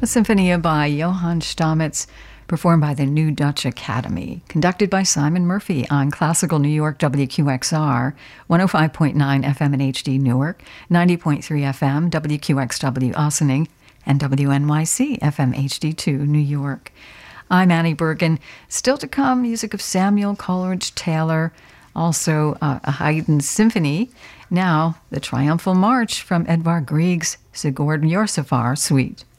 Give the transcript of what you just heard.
A Symphonia by Johann Stamitz, performed by the New Dutch Academy, conducted by Simon Murphy on Classical New York WQXR, 105.9 FM in HD Newark, 90.3 FM WQXW Ossining, and WNYC FM HD2 New York. I'm Annie Bergen. Still to come, music of Samuel Coleridge Taylor, also a Haydn symphony. Now, the Triumphal March from Edvard Grieg's Sigurd Jorsalfar Suite.